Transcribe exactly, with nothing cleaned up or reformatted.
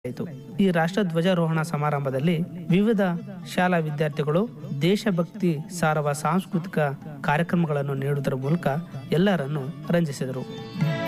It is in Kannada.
ಆಯಿತು. ಈ ರಾಷ್ಟ್ರ ಧ್ವಜಾರೋಹಣ ಸಮಾರಂಭದಲ್ಲಿ ವಿವಿಧ ಶಾಲಾ ವಿದ್ಯಾರ್ಥಿಗಳು ದೇಶಭಕ್ತಿ ಸಾರುವ ಸಾಂಸ್ಕೃತಿಕ ಕಾರ್ಯಕ್ರಮಗಳನ್ನು ನೀಡುವುದರ ಮೂಲಕ ಎಲ್ಲರನ್ನು ರಂಜಿಸಿದರು.